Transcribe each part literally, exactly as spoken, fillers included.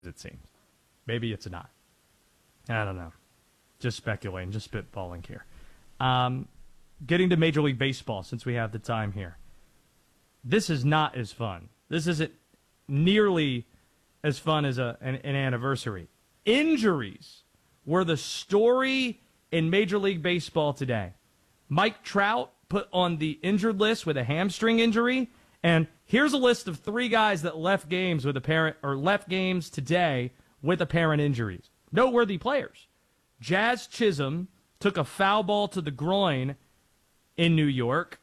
it seems. Maybe it's not. I don't know. Just speculating, just spitballing here. Um, getting to Major League Baseball, since we have the time here. This is not as fun. This isn't nearly as fun as a, an, an anniversary. Injuries were the story in Major League Baseball today. Mike Trout put on the injured list with a hamstring injury, and here's a list of three guys that left games with apparent or left games today with apparent injuries. Noteworthy players. Jazz Chisholm took a foul ball to the groin in New York.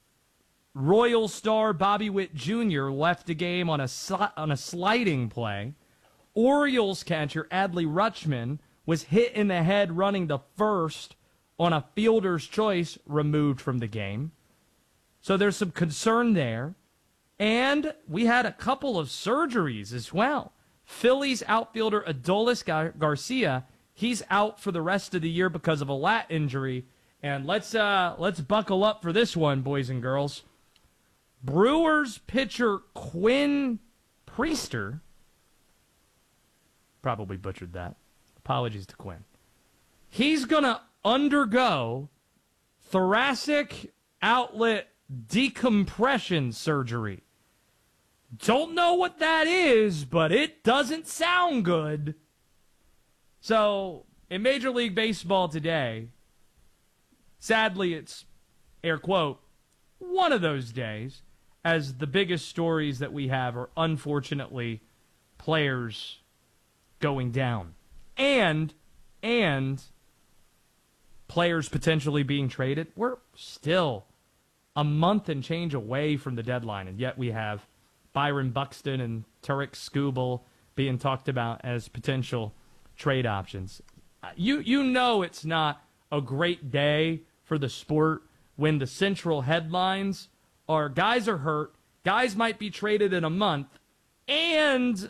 Royal star Bobby Witt Junior left the game on a sli- on a sliding play. Orioles catcher Adley Rutschman was hit in the head running the first on a fielder's choice, removed from the game. So there's some concern there. And we had a couple of surgeries as well. Phillies outfielder Adolis Gar- Garcia, he's out for the rest of the year because of a lat injury. And let's uh, let's buckle up for this one, boys and girls. Brewers pitcher Quinn Priester, probably butchered that. Apologies to Quinn. He's going to undergo thoracic outlet decompression surgery. Don't know what that is, but it doesn't sound good. So, in Major League Baseball today, sadly, it's, air quote, one of those days, as the biggest stories that we have are, unfortunately, players going down. And, and, players potentially being traded. We're still a month and change away from the deadline, and yet we have Byron Buxton and Turek Skubal being talked about as potential trade options. You you know it's not a great day for the sport when the central headlines are guys are hurt, guys might be traded in a month, and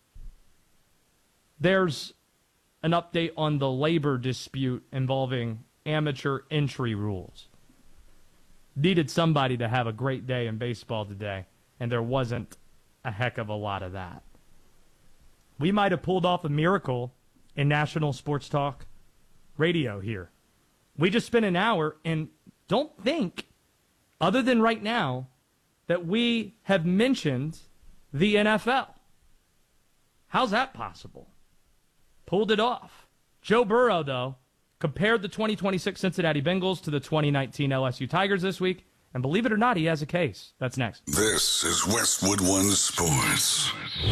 there's an update on the labor dispute involving amateur entry rules. Needed somebody to have a great day in baseball today, and there wasn't a heck of a lot of that. We might have pulled off a miracle in National Sports Talk Radio here. We just spent an hour, and don't think, other than right now, that we have mentioned the N F L. How's that possible? Pulled it off. Joe Burrow, though, compared the twenty twenty-six Cincinnati Bengals to the twenty nineteen L S U Tigers this week, and believe it or not, he has a case. That's next. This is Westwood One Sports.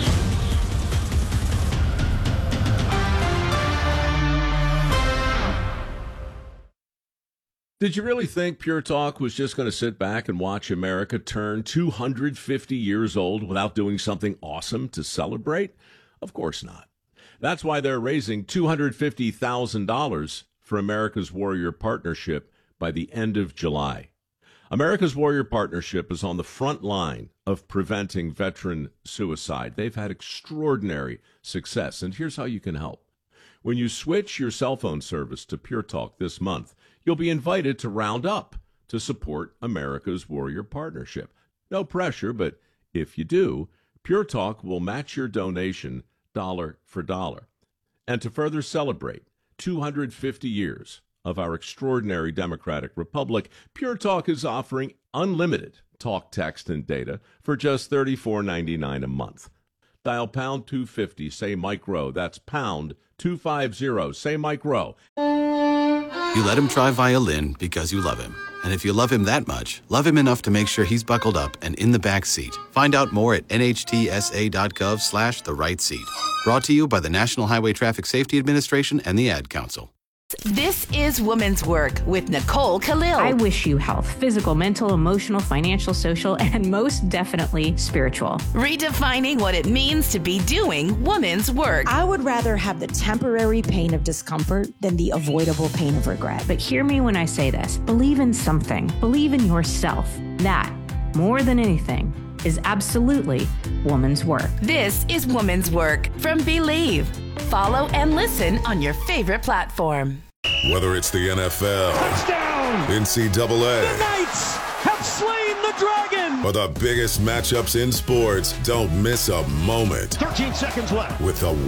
Did you really think Pure Talk was just going to sit back and watch America turn two hundred fifty years old without doing something awesome to celebrate? Of course not. That's why they're raising two hundred fifty thousand dollars for America's Warrior Partnership by the end of July. America's Warrior Partnership is on the front line of preventing veteran suicide. They've had extraordinary success, and here's how you can help. When you switch your cell phone service to Pure Talk this month, you'll be invited to round up to support America's Warrior Partnership. No pressure, but if you do, Pure Talk will match your donation dollar for dollar. And to further celebrate two hundred fifty years of our extraordinary democratic republic, Pure Talk is offering unlimited talk, text, and data for just thirty-four ninety-nine a month. Dial pound two fifty, say Mike Rowe. That's pound two fifty, say Mike Rowe. You let him try violin because you love him. And if you love him that much, love him enough to make sure he's buckled up and in the back seat. Find out more at nhtsa.gov slash the right seat. Brought to you by the National Highway Traffic Safety Administration and the Ad Council. This is Women's Work with Nicole Khalil. I wish you health, physical, mental, emotional, financial, social, and most definitely spiritual. Redefining what it means to be doing women's work. I would rather have the temporary pain of discomfort than the avoidable pain of regret. But hear me when I say this. Believe in something. Believe in yourself. That, more than anything, is absolutely woman's work. This is Woman's Work from Believe. Follow and listen on your favorite platform. Whether it's the N F L, touchdown, N C double A, the Knights have slain the dragon, For the biggest matchups in sports, don't miss a moment. thirteen seconds left. With the